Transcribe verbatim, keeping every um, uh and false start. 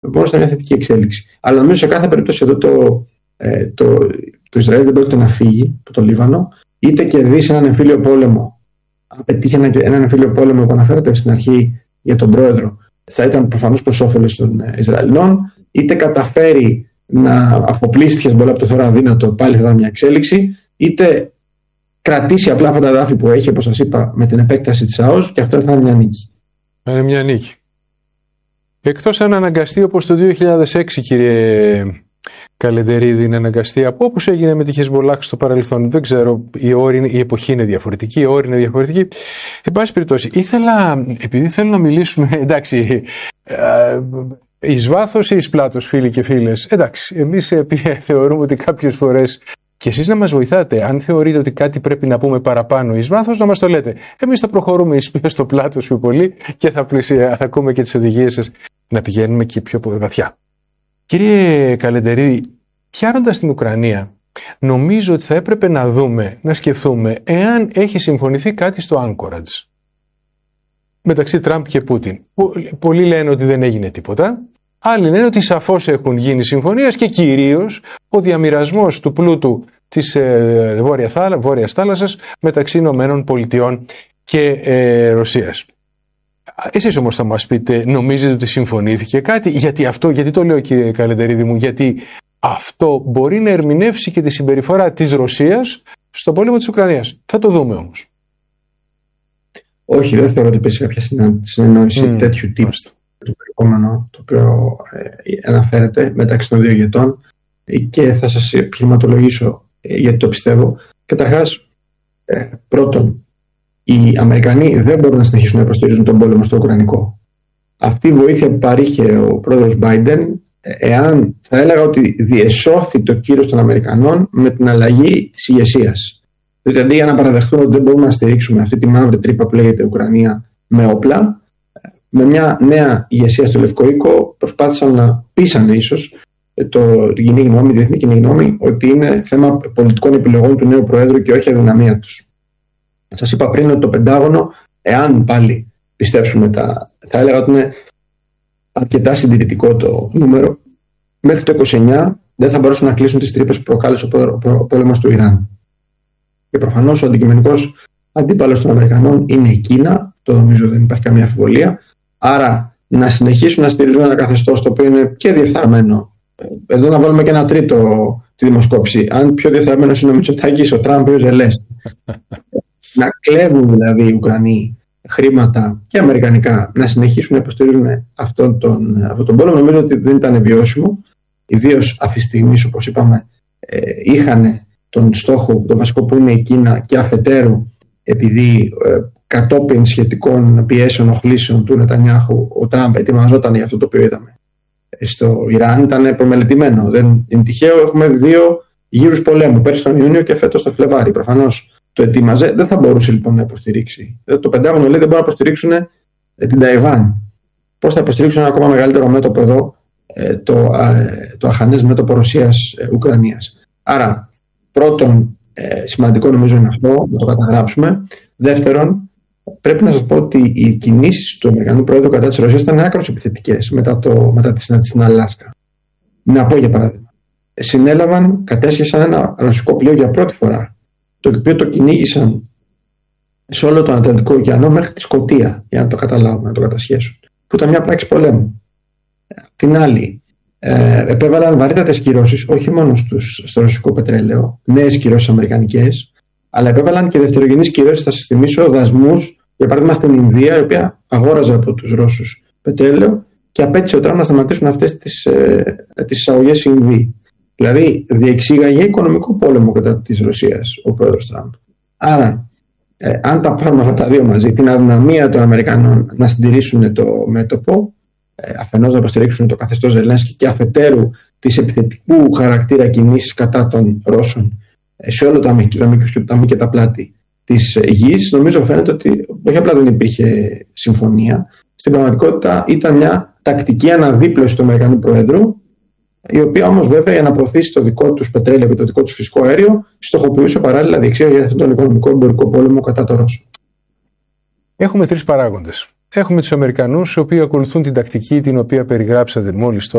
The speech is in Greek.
μόνο ήταν μια θετική εξέλιξη. Αλλά νομίζω σε κάθε περίπτωση εδώ το, ε, το, το Ισραήλ δεν πρόκειται να φύγει από το Λίβανο, είτε κερδίσει έναν εμφύλιο πόλεμο, αν πετύχει έναν, έναν εμφύλιο πόλεμο που αναφέρατε στην αρχή για τον πρόεδρο, θα ήταν προφανώς προς όφελος των Ισραηλινών, είτε καταφέρει να αποπλήσει τη Χεσμπολά από το θεωρώ αδύνατο, πάλι θα ήταν μια εξέλιξη, είτε κρατήσει απλά αυτά τα δάφη που έχει, όπως σας είπα, με την επέκταση της ΑΟΣ, και αυτό θα είναι μια νίκη. Θα είναι μια νίκη. Εκτός αν αναγκαστεί όπως το δύο χιλιάδες έξι, κύριε Καλεντερίδη, να αναγκαστεί από όπως έγινε με τη Χεσμπολάχ στο παρελθόν. Δεν ξέρω, η, όρη, η εποχή είναι διαφορετική, η όρη είναι διαφορετική. Εν πάση περιπτώσει, ήθελα, επειδή θέλω να μιλήσουμε, εντάξει, εις βάθος ή εις πλάτος, φίλοι και φίλες, εντάξει, εμείς θεωρούμε ότι κάποιες φορές, και εσείς να μας βοηθάτε, αν θεωρείτε ότι κάτι πρέπει να πούμε παραπάνω εις βάθος, να μας το λέτε. Εμείς θα προχωρούμε εις στο πλάτος πιο πολύ και θα, πλησια, θα ακούμε και τις οδηγίες σας να πηγαίνουμε και πιο βαθιά. Κύριε Καλεντερίδη, πιάνοντας την Ουκρανία, νομίζω ότι θα έπρεπε να δούμε, να σκεφτούμε, εάν έχει συμφωνηθεί κάτι στο Άγκορατζ μεταξύ Τραμπ και Πούτιν. Πολλοί λένε ότι δεν έγινε τίποτα. Άλλοι λένε ότι σαφώς έχουν γίνει συμφωνίες και κυρίως ο διαμοιρασμός του πλούτου της ε, Βόρειας Θάλασσας μεταξύ Ηνωμένων Πολιτειών και ε, Ρωσίας. Εσείς όμως θα μας πείτε, νομίζετε ότι συμφωνήθηκε κάτι? Γιατί αυτό, γιατί το λέω, κύριε Καλεντερίδη μου, γιατί αυτό μπορεί να ερμηνεύσει και τη συμπεριφορά της Ρωσίας στον πόλεμο της Ουκρανίας. Θα το δούμε όμως. Όχι, δεν θεωρώ ότι υπήρξε κάποια συνεννόηση mm, τέτοιου τύπου. Το περιεχόμενο το οποίο ε, αναφέρεται μεταξύ των δύο ηγετών, και θα σας επιχειρηματολογήσω ε, γιατί το πιστεύω. Καταρχάς, ε, πρώτον, οι Αμερικανοί δεν μπορούν να συνεχίσουν να υποστηρίζουν τον πόλεμο στο Ουκρανικό. Αυτή η βοήθεια που παρήχε ο πρόεδρος Biden, ε, εάν θα έλεγα ότι διεσώθη το κύρος των Αμερικανών με την αλλαγή της ηγεσίας. Διότι αντί για να παραδεχθούν ότι δεν μπορούμε να στηρίξουμε αυτή τη μαύρη τρύπα που λέγεται Ουκρανία με όπλα, με μια νέα ηγεσία στο Λευκό Οίκο προσπάθησαν να πείσανε ίσως το, την κοινή γνώμη, τη διεθνή κοινή γνώμη, ότι είναι θέμα πολιτικών επιλογών του νέου Προέδρου και όχι αδυναμία τους. Σας είπα πριν ότι το Πεντάγωνο, εάν πάλι πιστέψουμε τα, θα έλεγα ότι είναι αρκετά συντηρητικό το νούμερο, μέχρι το είκοσι εννιά δεν θα μπορούσαν να κλείσουν τις τρύπες που προκάλεσε ο, ο πόλεμος του Ιράν. Και προφανώς ο αντικειμενικός αντίπαλος των Αμερικανών είναι η Κίνα, το νομίζω δεν υπάρχει καμία αμφιβολία. Άρα να συνεχίσουν να στηρίζουν ένα καθεστώς το οποίο είναι και διεφθαρμένο. Εδώ να βάλουμε και ένα τρίτο στη δημοσκόπηση. Αν πιο διεφθαρμένος είναι ο Μητσοτάκης, ο Τραμπ ή ο Ζελένσκι. Να κλέβουν δηλαδή οι Ουκρανοί χρήματα και αμερικανικά, να συνεχίσουν να υποστηρίζουν αυτόν τον, αυτόν τον πόλεμο, νομίζω ότι δεν ήταν βιώσιμο. Ιδίως αυτή τη στιγμή, όπως είπαμε, ε, είχαν τον στόχο, το βασικό που είναι η Κίνα, και αφετέρου, επειδή ε, κατόπιν σχετικών πιέσεων, οχλήσεων του Νετανιάχου, ο Τραμπ ετοιμαζόταν για αυτό το οποίο είδαμε στο Ιράν, ήταν προμελετημένο. Δεν είναι τυχαίο, έχουμε δύο γύρους πολέμου, πέρσι τον Ιούνιο και φέτος τον Φλεβάρι. Προφανώς το ετοίμαζε, δεν θα μπορούσε λοιπόν να υποστηρίξει. Το Πεντάγωνο λέει δεν μπορούν να υποστηρίξουν την Ταϊβάν. Πώς θα υποστηρίξουν ένα ακόμα μεγαλύτερο μέτωπο εδώ, το, το αχανές μέτωπο Ρωσίας-Ουκρανίας. Άρα, πρώτον, σημαντικό νομίζω είναι αυτό, να το καταγράψουμε. Δεύτερον, πρέπει να σας πω ότι οι κινήσεις του Αμερικανού Πρόεδρου κατά της Ρωσίας ήταν άκρως επιθετικές μετά, το, μετά τη συνάντηση στην Αλάσκα. Να πω για παράδειγμα. Συνέλαβαν, κατέσχεσαν ένα ρωσικό πλοίο για πρώτη φορά, το οποίο το κυνήγησαν σε όλο τον Ατλαντικό ωκεανό μέχρι τη Σκωτία, για να το καταλάβουμε, να το κατασχέσουν, που ήταν μια πράξη πολέμου. Απ' την άλλη, ε, επέβαλαν βαρύτατες κυρώσεις, όχι μόνο στους, στο ρωσικό πετρέλαιο, νέες κυρώσεις αμερικανικές, αλλά επέβαλαν και δευτερογενείς κυρώσεις, θα σας θυμίσω, δασμούς, για παράδειγμα στην Ινδία, η οποία αγόραζε από τους Ρώσους πετρέλαιο και απέτησε ο Τραμπ να σταματήσουν αυτές τις, ε, τις εισαγωγές Ινδί. Δηλαδή, διεξήγαγε οικονομικό πόλεμο κατά της Ρωσίας ο πρόεδρος Τραμπ. Άρα, ε, αν τα πάρουμε αυτά τα δύο μαζί, την αδυναμία των Αμερικανών να συντηρήσουν το μέτωπο, ε, αφενός να υποστηρίξουν το καθεστώς Ζελένσκι και αφετέρου τις επιθετικού χαρακτήρα κινήσεις κατά των Ρώσων ε, σε όλο το αμήκος και τα πλάτη της γης, νομίζω φαίνεται ότι όχι απλά δεν υπήρχε συμφωνία, στην πραγματικότητα ήταν μια τακτική αναδίπλωση του Αμερικανού Προέδρου, η οποία όμως βέβαια για να προωθήσει το δικό τους πετρέλαιο και το δικό τους φυσικό αέριο, στοχοποιούσε παράλληλα διεξήγαγε αυτόν τον οικονομικό εμπορικό πόλεμο κατά το Ρώσο. Έχουμε τρεις παράγοντες. Έχουμε τους Αμερικανούς, οι οποίοι ακολουθούν την τακτική την οποία περιγράψατε μόλις τώρα.